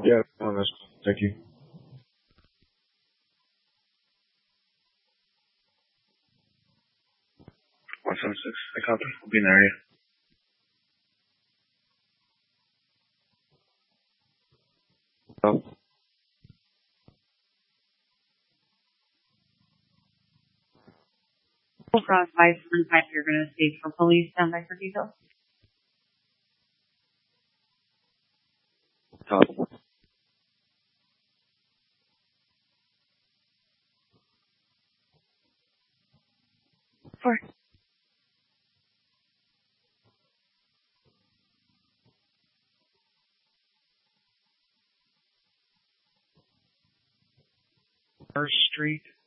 Yeah, on this. Thank you. 176. I copy. We'll be in the area. Oh. Cross 575, you're going to stay for police, stand by for details. Top. Four. First Street.